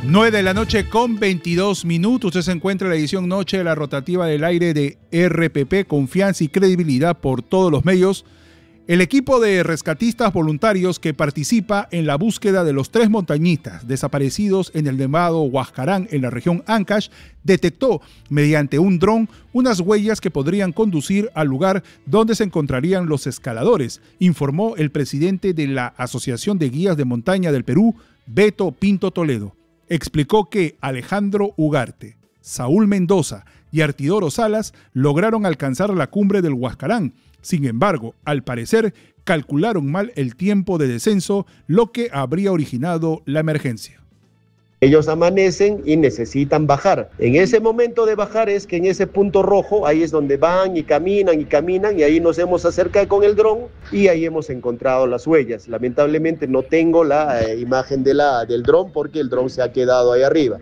9 de la noche con 22 minutos. Usted se encuentra en la edición noche de la rotativa del aire de RPP, confianza y credibilidad por todos los medios. El equipo de rescatistas voluntarios que participa en la búsqueda de los 3 montañistas desaparecidos en el Nevado Huascarán, en la región Ancash, detectó mediante un dron unas huellas que podrían conducir al lugar donde se encontrarían los escaladores, informó el presidente de la Asociación de Guías de Montaña del Perú, Beto Pinto Toledo. Explicó que Alejandro Ugarte, Saúl Mendoza y Artidoro Salas lograron alcanzar la cumbre del Huascarán. Sin embargo, al parecer, calcularon mal el tiempo de descenso, lo que habría originado la emergencia. Ellos amanecen y necesitan bajar. En ese momento de bajar es que en ese punto rojo, ahí es donde van y caminan y ahí nos hemos acercado con el dron y ahí hemos encontrado las huellas. Lamentablemente no tengo la imagen del dron porque el dron se ha quedado ahí arriba.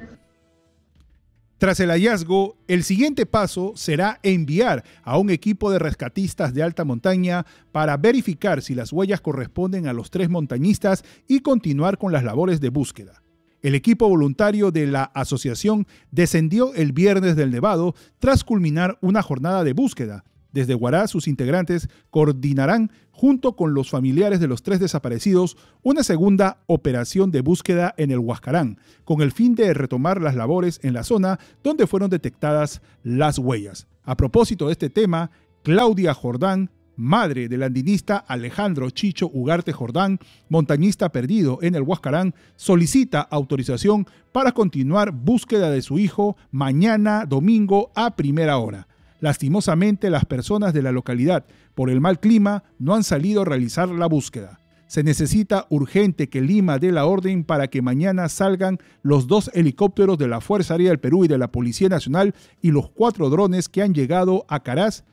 Tras el hallazgo, el siguiente paso será enviar a un equipo de rescatistas de alta montaña para verificar si las huellas corresponden a los 3 montañistas y continuar con las labores de búsqueda. El equipo voluntario de la asociación descendió el viernes del Nevado tras culminar una jornada de búsqueda. Desde Huará, sus integrantes coordinarán, junto con los familiares de los 3 desaparecidos, una segunda operación de búsqueda en el Huascarán, con el fin de retomar las labores en la zona donde fueron detectadas las huellas. A propósito de este tema, Claudia Jordán, madre del andinista Alejandro Chicho Ugarte Jordán, montañista perdido en el Huascarán, solicita autorización para continuar búsqueda de su hijo mañana domingo a primera hora. Lastimosamente, las personas de la localidad, por el mal clima, no han salido a realizar la búsqueda. Se necesita urgente que Lima dé la orden para que mañana salgan los 2 helicópteros de la Fuerza Aérea del Perú y de la Policía Nacional y los 4 drones que han llegado a Caraz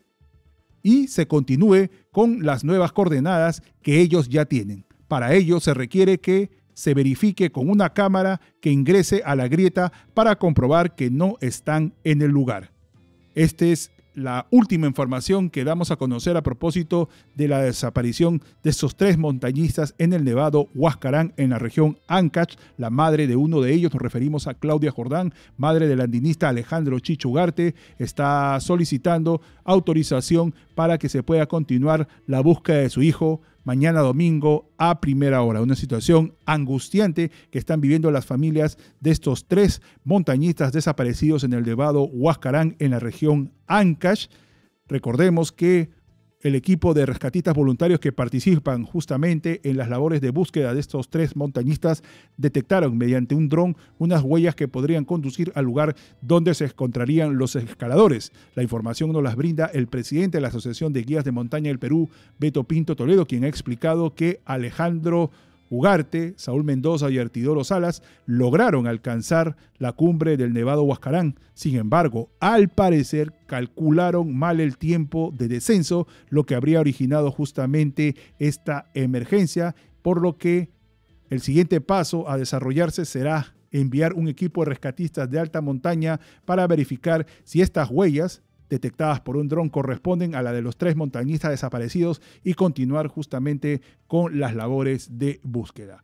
y se continúe con las nuevas coordenadas que ellos ya tienen. Para ello se requiere que se verifique con una cámara que ingrese a la grieta para comprobar que no están en el lugar. Esta es la última información que damos a conocer a propósito de la desaparición de estos 3 montañistas en el Nevado Huascarán, en la región Ancash. La madre de uno de ellos, nos referimos a Claudia Jordán, madre del andinista Alejandro Chicho Ugarte, está solicitando autorización para que se pueda continuar la búsqueda de su hijo mañana domingo a primera hora. Una situación angustiante que están viviendo las familias de estos 3 montañistas desaparecidos en el Nevado Huascarán, en la región Ancash. Recordemos que el equipo de rescatistas voluntarios que participan justamente en las labores de búsqueda de estos 3 montañistas detectaron mediante un dron unas huellas que podrían conducir al lugar donde se encontrarían los escaladores. La información nos las brinda el presidente de la Asociación de Guías de Montaña del Perú, Beto Pinto Toledo, quien ha explicado que Alejandro Ugarte, Saúl Mendoza y Artidoro Salas lograron alcanzar la cumbre del Nevado Huascarán. Sin embargo, al parecer calcularon mal el tiempo de descenso, lo que habría originado justamente esta emergencia, por lo que el siguiente paso a desarrollarse será enviar un equipo de rescatistas de alta montaña para verificar si estas huellas detectadas por un dron corresponden a la de los 3 montañistas desaparecidos y continuar justamente con las labores de búsqueda.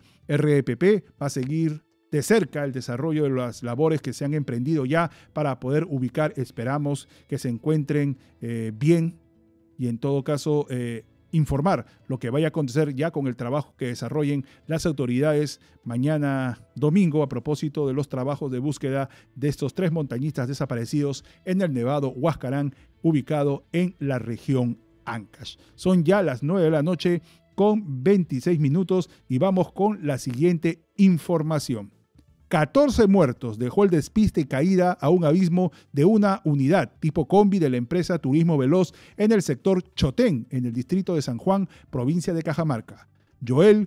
RPP va a seguir de cerca el desarrollo de las labores que se han emprendido ya para poder ubicar, esperamos que se encuentren bien y en todo caso informar lo que vaya a acontecer ya con el trabajo que desarrollen las autoridades mañana domingo a propósito de los trabajos de búsqueda de estos 3 montañistas desaparecidos en el Nevado Huascarán, ubicado en la región Ancash. Son ya las 9 de la noche con 26 minutos y vamos con la siguiente información. 14 muertos dejó el despiste y caída a un abismo de una unidad tipo combi de la empresa Turismo Veloz en el sector Chotén, en el distrito de San Juan, provincia de Cajamarca. Joel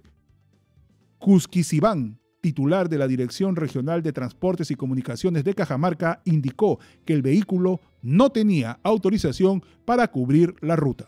Cusquicibán, titular de la Dirección Regional de Transportes y Comunicaciones de Cajamarca, indicó que el vehículo no tenía autorización para cubrir la ruta.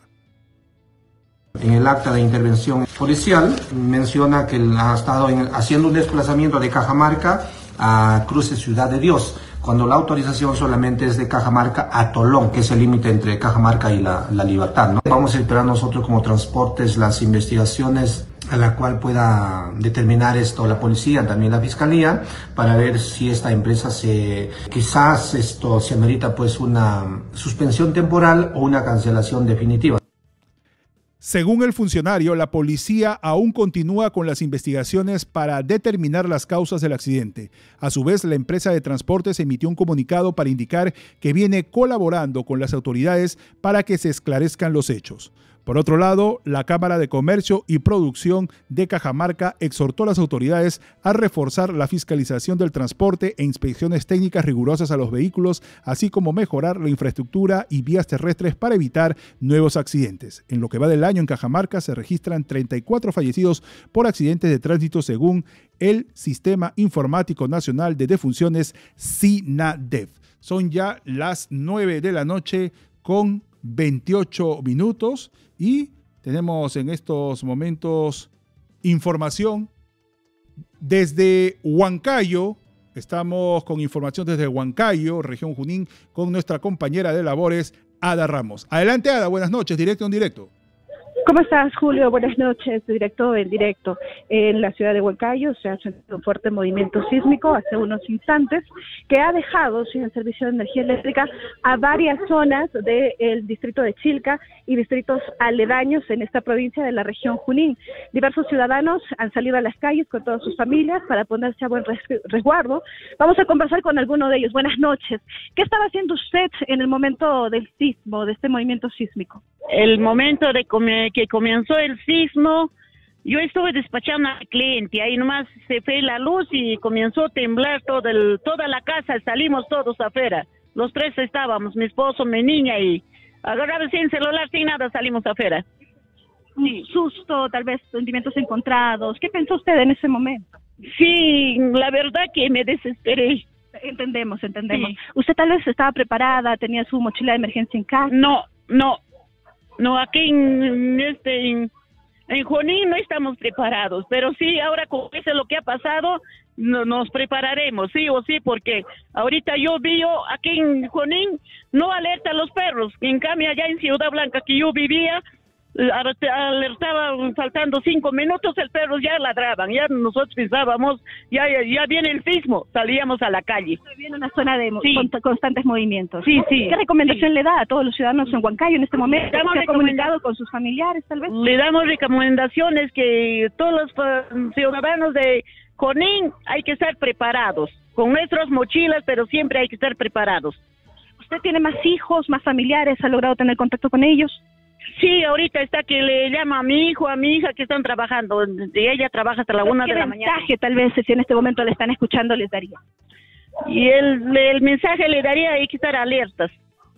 En el acta de intervención policial menciona que ha estado haciendo un desplazamiento de Cajamarca a Cruce Ciudad de Dios, cuando la autorización solamente es de Cajamarca a Tolón, que es el límite entre Cajamarca y la Libertad, ¿no? Vamos a esperar nosotros como transportes las investigaciones a la cual pueda determinar esto la policía, también la fiscalía, para ver si esta empresa quizás esto se amerita pues una suspensión temporal o una cancelación definitiva. Según el funcionario, la policía aún continúa con las investigaciones para determinar las causas del accidente. A su vez, la empresa de transportes emitió un comunicado para indicar que viene colaborando con las autoridades para que se esclarezcan los hechos. Por otro lado, la Cámara de Comercio y Producción de Cajamarca exhortó a las autoridades a reforzar la fiscalización del transporte e inspecciones técnicas rigurosas a los vehículos, así como mejorar la infraestructura y vías terrestres para evitar nuevos accidentes. En lo que va del año en Cajamarca se registran 34 fallecidos por accidentes de tránsito según el Sistema Informático Nacional de Defunciones SINADEF. Son ya las 9 de la noche con 28 minutos y tenemos en estos momentos información desde Huancayo. Estamos con información desde Huancayo, región Junín, con nuestra compañera de labores, Ada Ramos. Adelante, Ada, buenas noches, directo en directo. ¿Cómo estás, Julio? Buenas noches, directo en directo. En la ciudad de Huancayo se ha sentido un fuerte movimiento sísmico hace unos instantes que ha dejado sin el servicio de energía eléctrica a varias zonas del distrito de Chilca y distritos aledaños en esta provincia de la región Junín. Diversos ciudadanos han salido a las calles con todas sus familias para ponerse a buen resguardo. Vamos a conversar con alguno de ellos. Buenas noches. ¿Qué estaba haciendo usted en el momento del sismo, de este movimiento sísmico? El momento de que comenzó el sismo, yo estuve despachando al cliente, ahí nomás se fue la luz y comenzó a temblar toda la casa, salimos todos afuera, los tres estábamos, mi esposo, mi niña, y agarrados sin celular, sin nada, salimos afuera. Un susto, tal vez sentimientos encontrados. ¿Qué pensó usted en ese momento? Sí, la verdad que me desesperé. Entendemos. Sí. ¿Usted tal vez estaba preparada, tenía su mochila de emergencia en casa? No, aquí en Junín no estamos preparados, pero sí, ahora con eso lo que ha pasado, nos prepararemos, sí o sí, porque ahorita yo vivo aquí en Junín, no alerta a los perros, en cambio allá en Ciudad Blanca que yo vivía, alertaba faltando 5 minutos, el perro ya ladraban, ya nosotros pensábamos, ya viene el sismo, salíamos a la calle. Viene una zona de sí. Constantes movimientos. Sí. ¿Qué recomendación le da a todos los ciudadanos en Huancayo en este momento? ¿Se ha comunicado con sus familiares tal vez? Le damos recomendaciones que todos los ciudadanos de Junín hay que estar preparados, con nuestras mochilas, pero siempre hay que estar preparados. ¿Usted tiene más hijos, más familiares? ¿Ha logrado tener contacto con ellos? Sí, ahorita está que le llama a mi hijo, a mi hija que están trabajando. Ella trabaja hasta la 1 de la mañana. ¿Qué mensaje tal vez si en este momento le están escuchando les daría? Y el mensaje le daría hay que estar alertas.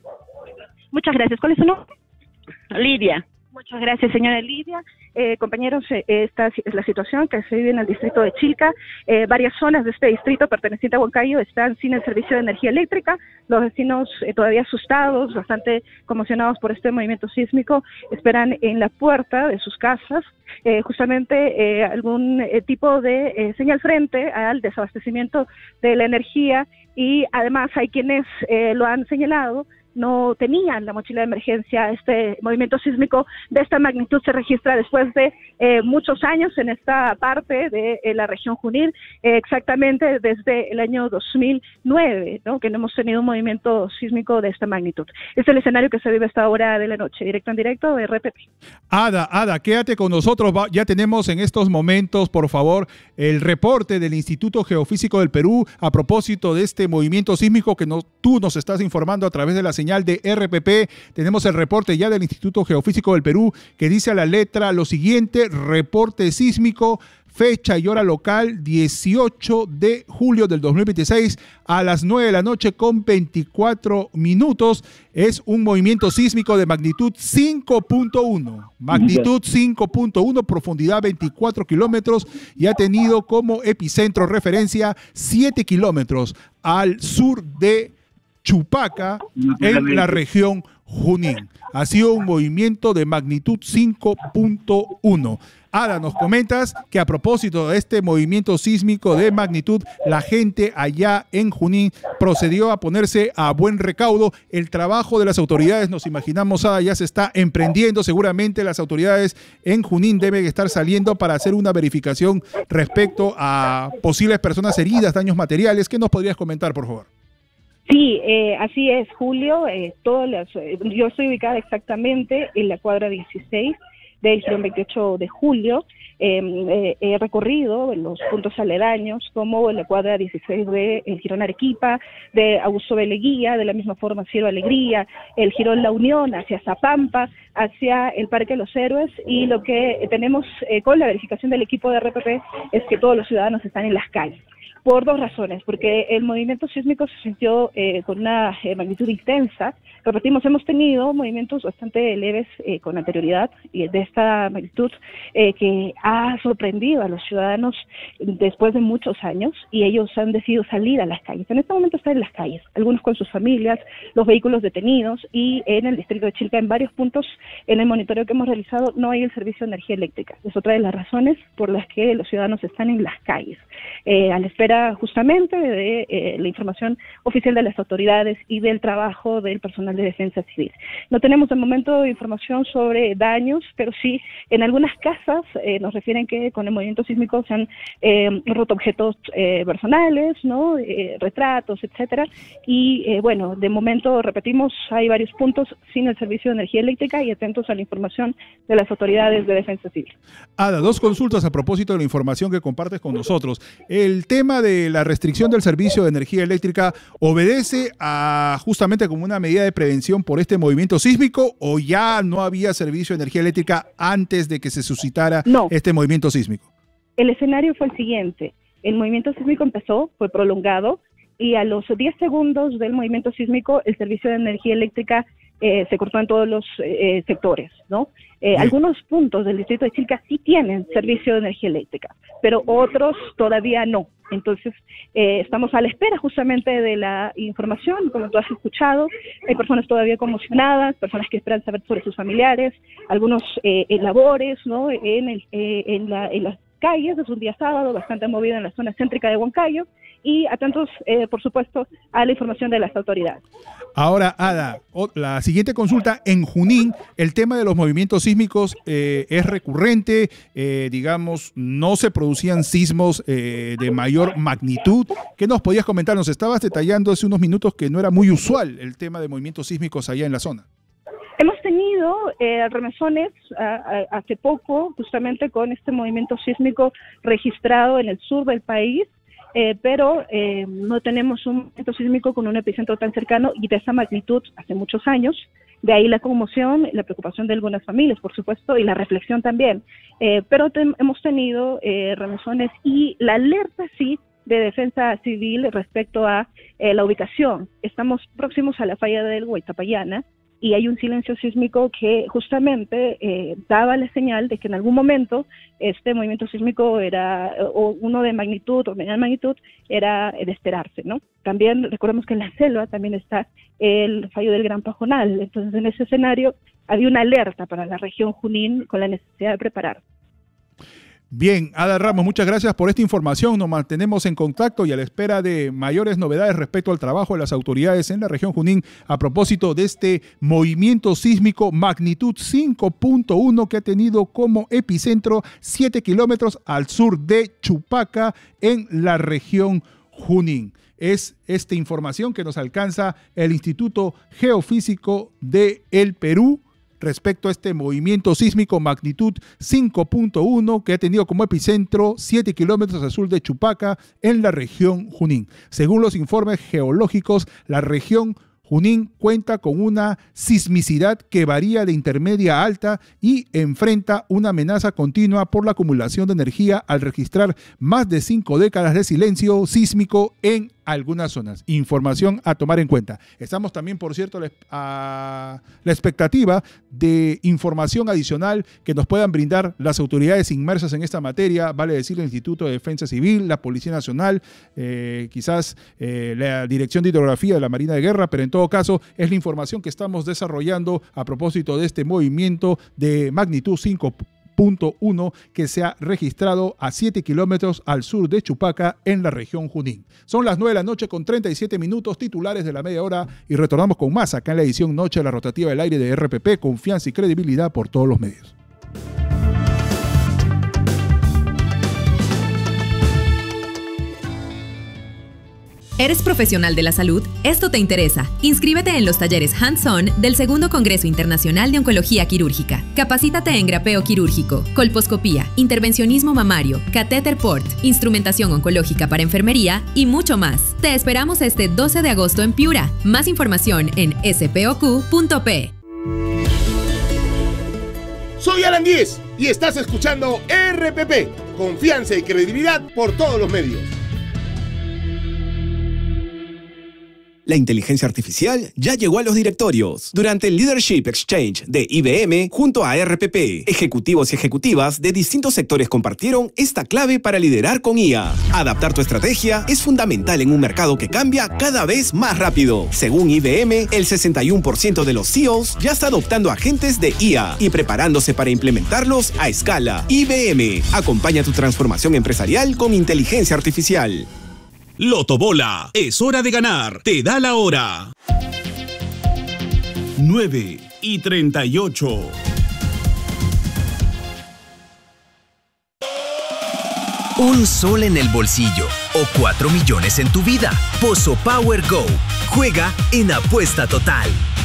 Muchas gracias. ¿Cuál es su nombre? Lidia. Muchas gracias, señora Lidia. Compañeros, esta es la situación que se vive en el distrito de Chilca. Varias zonas de este distrito perteneciente a Huancayo están sin el servicio de energía eléctrica. Los vecinos todavía asustados, bastante conmocionados por este movimiento sísmico, esperan en la puerta de sus casas justamente algún tipo de señal frente al desabastecimiento de la energía, y además hay quienes lo han señalado, no tenían la mochila de emergencia. Este movimiento sísmico de esta magnitud se registra después de muchos años en esta parte de la región Junín, exactamente desde el año 2009, ¿no? Que no hemos tenido un movimiento sísmico de esta magnitud. Es el escenario que se vive a esta hora de la noche, directo en directo de RPP. Ada, quédate con nosotros. Ya tenemos en estos momentos, por favor, el reporte del Instituto Geofísico del Perú a propósito de este movimiento sísmico que tú nos estás informando a través de la señal de RPP. Tenemos el reporte ya del Instituto Geofísico del Perú que dice a la letra lo siguiente: reporte sísmico, fecha y hora local 18 de julio del 2026 a las 9 de la noche con 24 minutos. Es un movimiento sísmico de magnitud 5.1. Magnitud 5.1, profundidad 24 kilómetros y ha tenido como epicentro referencia 7 kilómetros al sur de Chupaca, en la región Junín. Ha sido un movimiento de magnitud 5.1. Ada, nos comentas que a propósito de este movimiento sísmico de magnitud, la gente allá en Junín procedió a ponerse a buen recaudo. El trabajo de las autoridades, nos imaginamos, Ada, ya se está emprendiendo. Seguramente las autoridades en Junín deben estar saliendo para hacer una verificación respecto a posibles personas heridas, daños materiales. ¿Qué nos podrías comentar, por favor? Sí, así es, Julio. Yo estoy ubicada exactamente en la cuadra 16 del Girón 28 de Julio. He recorrido los puntos aledaños como la cuadra 16 de el Girón Arequipa, de Augusto B. Leguía, de la misma forma Cielo Alegría, el Girón La Unión hacia Zapampa, hacia el Parque de los Héroes, y lo que tenemos con la verificación del equipo de RPP es que todos los ciudadanos están en las calles. Por dos razones, porque el movimiento sísmico se sintió con una magnitud intensa. Repetimos, hemos tenido movimientos bastante leves con anterioridad y de esta magnitud que ha sorprendido a los ciudadanos después de muchos años, y ellos han decidido salir a las calles. En este momento están en las calles, algunos con sus familias, los vehículos detenidos, y en el distrito de Chilca, en varios puntos, en el monitoreo que hemos realizado, no hay el servicio de energía eléctrica. Es otra de las razones por las que los ciudadanos están en las calles, a la espera justamente de la información oficial de las autoridades y del trabajo del personal de defensa civil. No tenemos de momento información sobre daños, pero sí en algunas casas nos refieren que con el movimiento sísmico se han roto objetos personales, ¿no? Retratos, etcétera, y bueno, de momento, repetimos, hay varios puntos sin el servicio de energía eléctrica, y atentos a la información de las autoridades de defensa civil. Ada, dos consultas a propósito de la información que compartes con nosotros. El tema de la restricción del servicio de energía eléctrica obedece a justamente como una medida de prevención por este movimiento sísmico, o ya no había servicio de energía eléctrica antes de que se suscitara este movimiento sísmico. El escenario fue el siguiente: el movimiento sísmico empezó, fue prolongado, y a los 10 segundos del movimiento sísmico el servicio de energía eléctrica se cortó en todos los sectores, ¿no? Algunos puntos del distrito de Chilca sí tienen servicio de energía eléctrica, pero otros todavía no. Entonces, estamos a la espera justamente de la información, como tú has escuchado. Hay personas todavía conmocionadas, personas que esperan saber sobre sus familiares, algunos labores, ¿no? En las calles. Es un día sábado bastante movido en la zona céntrica de Huancayo, y atentos, por supuesto, a la información de las autoridades. Ahora, Ada, la siguiente consulta: en Junín, el tema de los movimientos sísmicos es recurrente, digamos, no se producían sismos de mayor magnitud. ¿Qué nos podías comentar? Nos estabas detallando hace unos minutos que no era muy usual el tema de movimientos sísmicos allá en la zona. Hemos tenido remesones hace poco, justamente con este movimiento sísmico registrado en el sur del país, pero no tenemos un movimiento sísmico con un epicentro tan cercano y de esa magnitud hace muchos años. De ahí la conmoción, la preocupación de algunas familias, por supuesto, y la reflexión también. Pero hemos tenido remesones, y la alerta sí de defensa civil respecto a la ubicación. Estamos próximos a la falla del Huaytapallana, y hay un silencio sísmico que justamente daba la señal de que en algún momento este movimiento sísmico era, o uno de magnitud o mediana magnitud, era de esperarse, ¿no? También recordemos que en la selva también está el fallo del Gran Pajonal. Entonces, en ese escenario había una alerta para la región Junín con la necesidad de preparar. Bien, Ada Ramos, muchas gracias por esta información. Nos mantenemos en contacto y a la espera de mayores novedades respecto al trabajo de las autoridades en la región Junín a propósito de este movimiento sísmico magnitud 5.1 que ha tenido como epicentro 7 kilómetros al sur de Chupaca, en la región Junín. Es esta información que nos alcanza el Instituto Geofísico del Perú respecto a este movimiento sísmico magnitud 5.1 que ha tenido como epicentro 7 kilómetros al sur de Chupaca, en la región Junín. Según los informes geológicos, la región Junín cuenta con una sismicidad que varía de intermedia a alta y enfrenta una amenaza continua por la acumulación de energía al registrar más de 5 décadas de silencio sísmico en algunas zonas. Información a tomar en cuenta. Estamos también, por cierto, a la expectativa de información adicional que nos puedan brindar las autoridades inmersas en esta materia, vale decir el Instituto de Defensa Civil, la Policía Nacional, quizás la Dirección de Hidrografía de la Marina de Guerra, pero en todo caso es la información que estamos desarrollando a propósito de este movimiento de magnitud 5.1 que se ha registrado a 7 kilómetros al sur de Chupaca, en la región Junín. Son las 9 de la noche con 37 minutos, titulares de la media hora, y retornamos con más acá en la edición Noche de la Rotativa del Aire de RPP, confianza y credibilidad por todos los medios. ¿Eres profesional de la salud? Esto te interesa. Inscríbete en los talleres hands-on del Segundo Congreso Internacional de Oncología Quirúrgica. Capacítate en grapeo quirúrgico, colposcopía, intervencionismo mamario, catéter port, instrumentación oncológica para enfermería y mucho más. Te esperamos este 12 de agosto en Piura. Más información en spoq.p. Soy Alan Díez y estás escuchando RPP. Confianza y credibilidad por todos los medios. La inteligencia artificial ya llegó a los directorios. Durante el Leadership Exchange de IBM junto a RPP, ejecutivos y ejecutivas de distintos sectores compartieron esta clave para liderar con IA. Adaptar tu estrategia es fundamental en un mercado que cambia cada vez más rápido. Según IBM, el 61% de los CEOs ya está adoptando agentes de IA y preparándose para implementarlos a escala. IBM, acompaña tu transformación empresarial con inteligencia artificial. Lotobola, es hora de ganar, te da la hora. 9:38. Un sol en el bolsillo o 4 millones en tu vida. Pozo Power Go. Juega en Apuesta Total.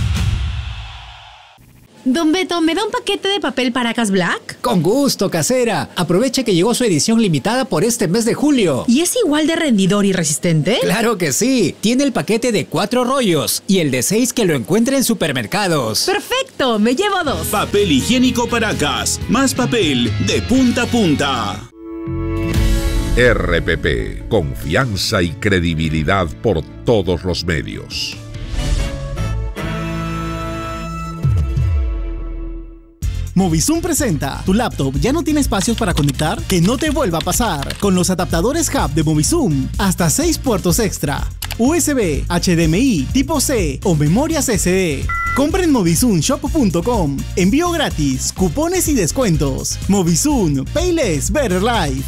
Don Beto, ¿me da un paquete de papel Paracas Black? Con gusto, casera. Aproveche que llegó su edición limitada por este mes de julio. ¿Y es igual de rendidor y resistente? ¡Claro que sí! Tiene el paquete de 4 rollos y el de 6 que lo encuentra en supermercados. ¡Perfecto! ¡Me llevo 2! Papel higiénico Paracas. Más papel de punta a punta. RPP. Confianza y credibilidad por todos los medios. Movizoom presenta. ¿Tu laptop ya no tiene espacios para conectar? Que no te vuelva a pasar. Con los adaptadores Hub de Movizoom, hasta 6 puertos extra. USB, HDMI, tipo C o memorias SD. Compra en movizoomshop.com. Envío gratis, cupones y descuentos. Movizoom, Pay Less, Better Life.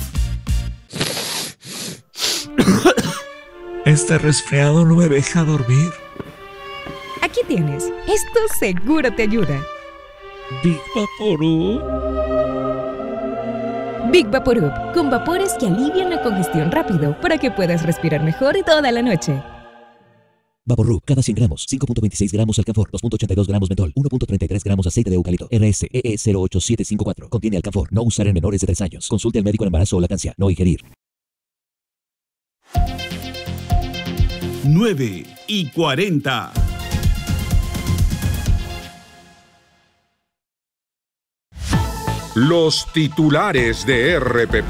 Este resfriado no me deja dormir. Aquí tienes. Esto seguro te ayuda. Big Vaporub. Big Vaporub, con vapores que alivian la congestión rápido para que puedas respirar mejor toda la noche. Vaporub, cada 100 gramos, 5.26 gramos alcanfor, 2.82 gramos mentol, 1.33 gramos aceite de eucalipto, RSEE 08754. Contiene alcanfor, no usar en menores de 3 años. Consulte al médico en embarazo o lactancia, no ingerir. 9:40. Los titulares de RPP.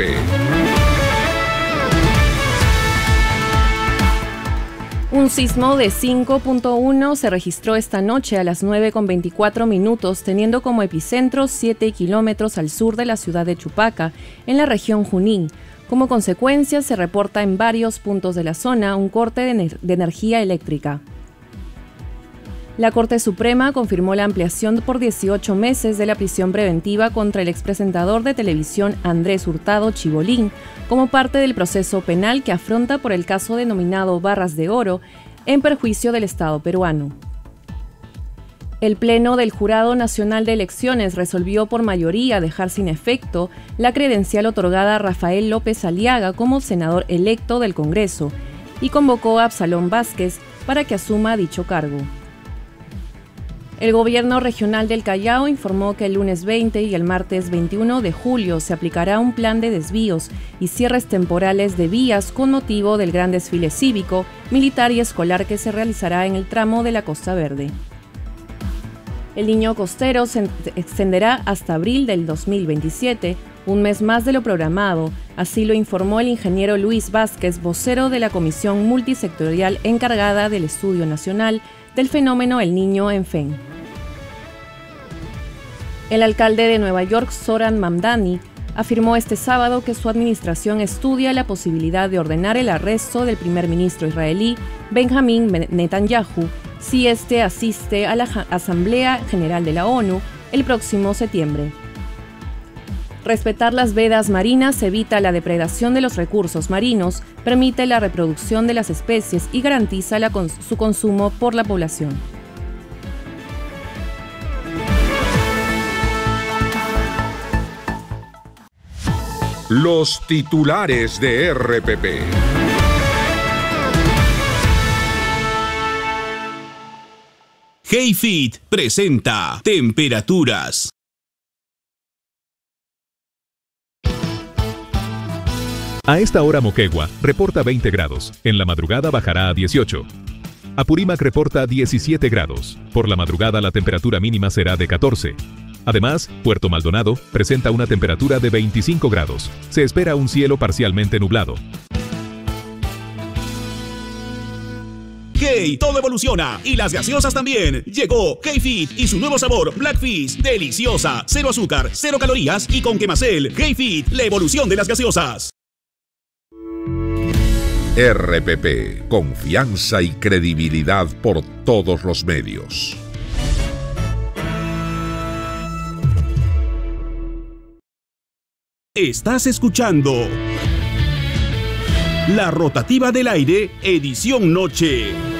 Un sismo de 5.1 se registró esta noche a las 9:24 minutos, teniendo como epicentro 7 kilómetros al sur de la ciudad de Chupaca, en la región Junín. Como consecuencia, se reporta en varios puntos de la zona un corte de energía eléctrica. La Corte Suprema confirmó la ampliación por 18 meses de la prisión preventiva contra el expresentador de televisión Andrés Hurtado Chibolín, como parte del proceso penal que afronta por el caso denominado Barras de Oro, en perjuicio del Estado peruano. El Pleno del Jurado Nacional de Elecciones resolvió por mayoría dejar sin efecto la credencial otorgada a Rafael López Aliaga como senador electo del Congreso y convocó a Absalón Vázquez para que asuma dicho cargo. El gobierno regional del Callao informó que el lunes 20 y el martes 21 de julio se aplicará un plan de desvíos y cierres temporales de vías con motivo del gran desfile cívico, militar y escolar que se realizará en el tramo de la Costa Verde. El Niño Costero se extenderá hasta abril del 2027, un mes más de lo programado, así lo informó el ingeniero Luis Vázquez, vocero de la Comisión Multisectorial encargada del Estudio Nacional del Fenómeno El Niño en FEN. El alcalde de Nueva York, Zoran Mamdani, afirmó este sábado que su administración estudia la posibilidad de ordenar el arresto del primer ministro israelí Benjamin Netanyahu si éste asiste a la Asamblea General de la ONU el próximo septiembre. Respetar las vedas marinas evita la depredación de los recursos marinos, permite la reproducción de las especies y garantiza su consumo por la población. Los titulares de RPP. HeyFit presenta temperaturas. A esta hora Moquegua reporta 20 grados, en la madrugada bajará a 18. Apurímac reporta 17 grados, por la madrugada la temperatura mínima será de 14. Además, Puerto Maldonado presenta una temperatura de 25 grados. Se espera un cielo parcialmente nublado. Hey, todo evoluciona y las gaseosas también. Llegó HeyFit y su nuevo sabor Blackfish, deliciosa, cero azúcar, cero calorías y con Quemacel. HeyFit, la evolución de las gaseosas. RPP, confianza y credibilidad por todos los medios. Estás escuchando La Rotativa del Aire, edición noche.